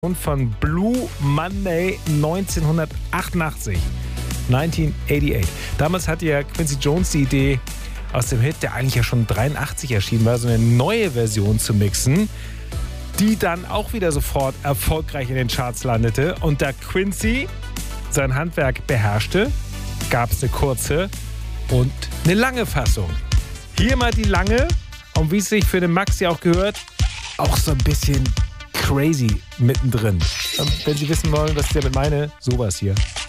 von Blue Monday 1988. 1988. Damals hatte ja Quincy Jones die Idee, aus dem Hit, der eigentlich ja schon 83 erschienen war, so eine neue Version zu mixen, die dann auch wieder sofort erfolgreich in den Charts landete. Und da Quincy sein Handwerk beherrschte, gab es eine kurze und eine lange Fassung. Hier mal die lange und wie es sich für den Maxi auch gehört, auch so ein bisschen crazy mittendrin. Und wenn Sie wissen wollen, was ich damit meine, sowas hier.